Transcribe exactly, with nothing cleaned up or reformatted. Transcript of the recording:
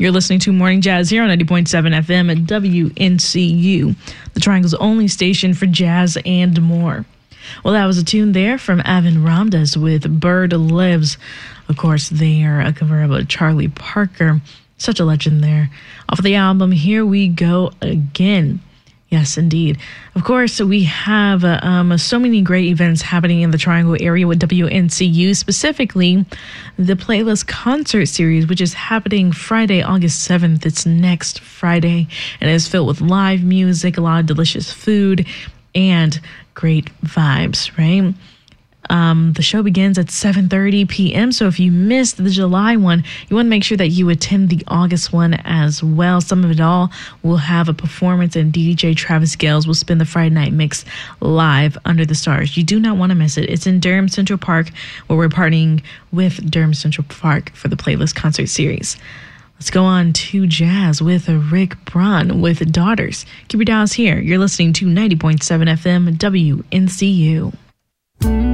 You're listening to Morning Jazz here on ninety point seven F M at W N C U, the Triangle's only station for jazz and more. Well, that was a tune there from Avin Ramdas with Bird Lives. Of course, they are a cover of Charlie Parker. Such a legend there. Off of the album, Here We Go Again. Yes, indeed. Of course, we have uh, um, so many great events happening in the Triangle area with W N C U, specifically the Playlist Concert Series, which is happening Friday, August seventh. It's next Friday, and it's filled with live music, a lot of delicious food, and great vibes, right? Um, the show begins at seven thirty p.m., so if you missed the July one, you want to make sure that you attend the August one as well. Some of it all will have a performance, and D J Travis Gales will spin the Friday night mix live under the stars. You do not want to miss it. It's in Durham Central Park, where we're partnering with Durham Central Park for the Playlist Concert Series. Let's go on to jazz with Rick Braun with Daughters. Keep your dials here. You're listening to ninety point seven F M W N C U.